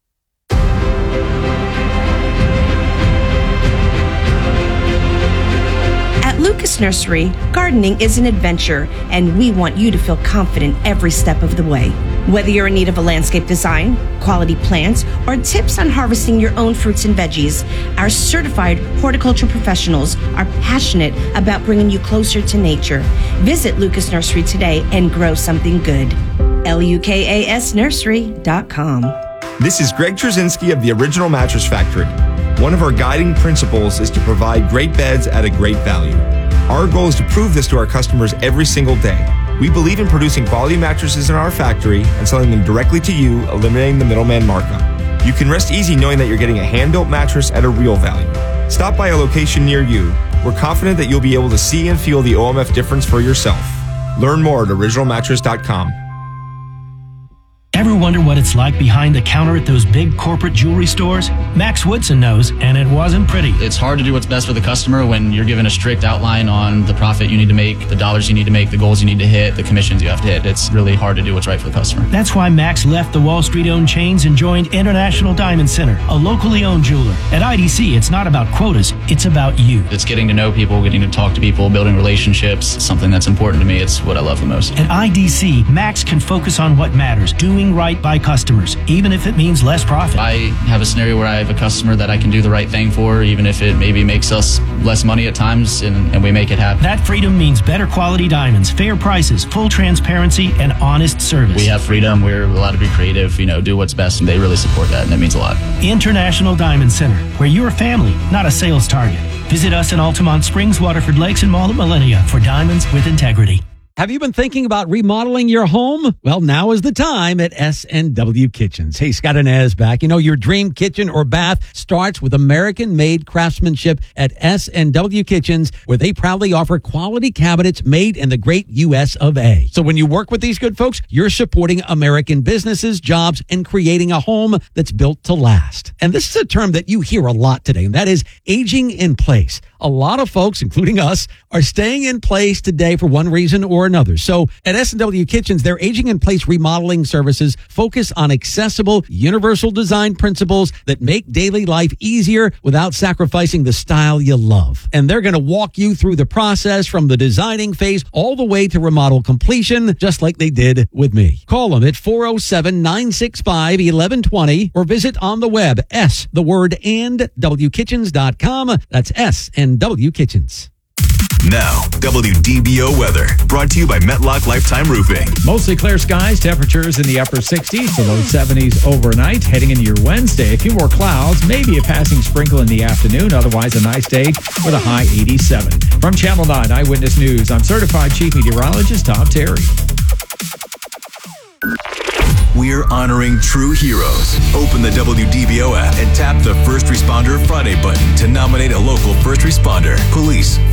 At Lucas Nursery, gardening is an adventure, and we want you to feel confident every step of the way. Whether you're in need of a landscape design, quality plants, or tips on harvesting your own fruits and veggies, our certified horticulture professionals are passionate about bringing you closer to nature. Visit Lucas Nursery today and grow something good. L U K A S nursery dot com. This is Greg Trzynski of the Original Mattress Factory. One of our guiding principles is to provide great beds at a great value. Our goal is to prove this to our customers every single day. We believe in producing quality mattresses in our factory and selling them directly to you, eliminating the middleman markup. You can rest easy knowing that you're getting a hand-built mattress at a real value. Stop by a location near you. We're confident that you'll be able to see and feel the O M F difference for yourself. Learn more at original mattress dot com. Ever wonder what it's like behind the counter at those big corporate jewelry stores? Max Woodson knows, and it wasn't pretty. It's hard to do what's best for the customer when you're given a strict outline on the profit you need to make, the dollars you need to make, the goals you need to hit, the commissions you have to hit. It's really hard to do what's right for the customer. That's why Max left the Wall Street-owned chains and joined International Diamond Center, a locally owned jeweler. At I D C, it's not about quotas, it's about you. It's getting to know people, getting to talk to people, building relationships. It's something that's important to me. It's what I love the most. At I D C, Max can focus on what matters, doing right by customers, even if it means less profit. I have a scenario where I have a customer that I can do the right thing for, even if it maybe makes us less money at times, and, and we make it happen. That freedom means better quality diamonds, fair prices, full transparency, and honest service. We have freedom. We're allowed to be creative, you know, do what's best, and they really support that, and that means a lot. International Diamond Center, where you're a family, not a sales target. Visit us in Altamont Springs, Waterford Lakes, and Mall at Millennia for diamonds with integrity. Have you been thinking about remodeling your home? Well, now is the time at S and W Kitchens. Hey, Scott Inez back. You know, your dream kitchen or bath starts with American-made craftsmanship at S and W Kitchens, where they proudly offer quality cabinets made in the great U S of A. So when you work with these good folks, you're supporting American businesses, jobs, and creating a home that's built to last. And this is a term that you hear a lot today, and that is aging in place. a lot of folks, including us, are staying in place today for one reason or another. So at S and W Kitchens, their aging in place remodeling services focus on accessible, universal design principles that make daily life easier without sacrificing the style you love. And they're going to walk you through the process from the designing phase all the way to remodel completion, just like they did with me. Call them at four oh seven, nine six five, one one two zero or visit on the web, S, the word, and W kitchens dot com. That's S and W Kitchens. Now, W D B O weather, brought to you by Metlock Lifetime Roofing. Mostly clear skies, temperatures in the upper sixties to low seventies overnight. Heading into your Wednesday, a few more clouds, maybe a passing sprinkle in the afternoon. Otherwise, a nice day with a high eighty-seven. From Channel nine Eyewitness News, I'm certified chief meteorologist Tom Terry. We're honoring true heroes. Open the W D B O app and tap the First Responder Friday button to nominate a local first responder, police,